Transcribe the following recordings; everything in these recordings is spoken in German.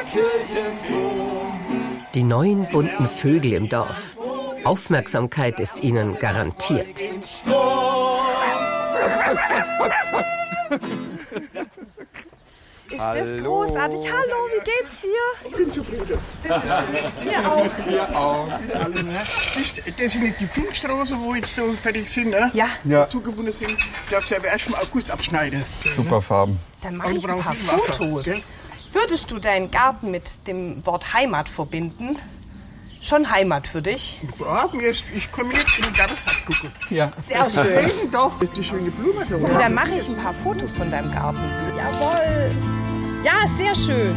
Die neuen bunten Vögel im Dorf. Aufmerksamkeit ist ihnen garantiert. Ist das großartig? Hallo, wie geht's dir? Ich bin zufrieden. Das ist schön. Wir auch. Wir auch. Das sind nicht die Pfingststraße, wo jetzt so fertig sind, ne? Ja. Zugebunden sind. Ich darf sie aber erst im August abschneiden. Super Farben. Dann mache ich ein paar Fotos. Gell? Würdest du deinen Garten mit dem Wort Heimat verbinden? Schon Heimat für dich? Ja, ich komme jetzt in den Gartensack gucken. Ja. Sehr schön. Doch, das ist die schöne Blume. Du, dann mache ich ein paar Fotos von deinem Garten. Jawohl. Ja, sehr schön.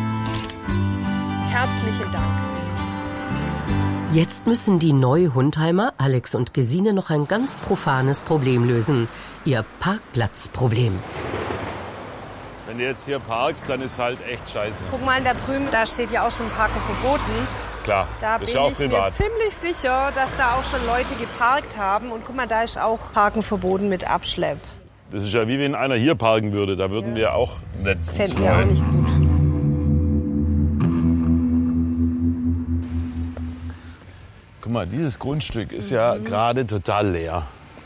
Herzlichen Dank. Jetzt müssen die Neu-Hundheimer, Alex und Gesine, noch ein ganz profanes Problem lösen. Ihr Parkplatzproblem. Wenn du jetzt hier parkst, dann ist halt echt scheiße. Guck mal, da drüben, da steht ja auch schon Parken verboten. Klar, Da das bin ist ja auch ich mir privat. ziemlich sicher, dass da auch schon Leute geparkt haben. Und guck mal, da ist auch Parken verboten mit Abschlepp. Das ist ja wie wenn einer hier parken würde. Da würden wir auch nicht uns Fänden wir auch freuen. nicht gut. Guck mal, dieses Grundstück ist ja gerade total leer.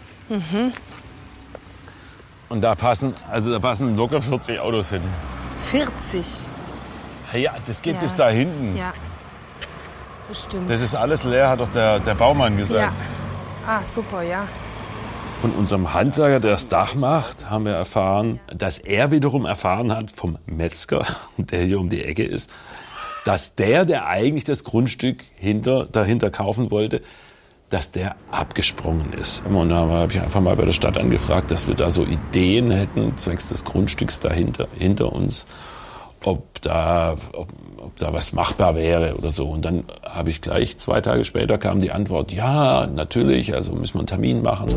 Und da passen locker 40 Autos hin. 40. Ja, das geht Ja. bis da hinten. Ja, bestimmt. Das ist alles leer, hat doch der Baumann gesagt. Ja. Ah, super, ja. Von unserem Handwerker, der das Dach macht, haben wir erfahren, dass er wiederum erfahren hat vom Metzger, der hier um die Ecke ist, dass der eigentlich das Grundstück dahinter kaufen wollte, dass der abgesprungen ist. Und da habe ich einfach mal bei der Stadt angefragt, dass wir da so Ideen hätten, zwecks des Grundstücks dahinter, hinter uns, ob da was machbar wäre oder so. Und dann habe ich gleich 2 Tage später kam die Antwort, ja, natürlich, also müssen wir einen Termin machen.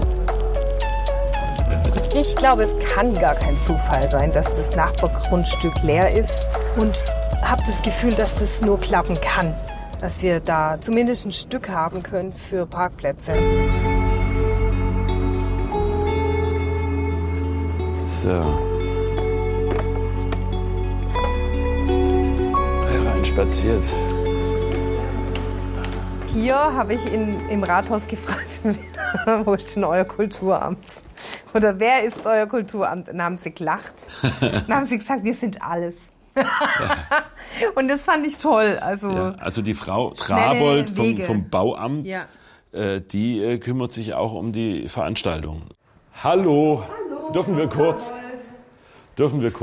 Ich glaube, es kann gar kein Zufall sein, dass das Nachbargrundstück leer ist. Und habe das Gefühl, dass das nur klappen kann. Dass wir da zumindest ein Stück haben können für Parkplätze. So. Reinspaziert. Hier habe ich im Rathaus gefragt, wo ist denn euer Kulturamt? Oder wer ist euer Kulturamt? Dann haben sie gelacht. Dann haben sie gesagt, wir sind alles. Und das fand ich toll. Also die Frau Trabold vom Bauamt, Ja. die kümmert sich auch um die Veranstaltung. Hallo. Dürfen wir kurz?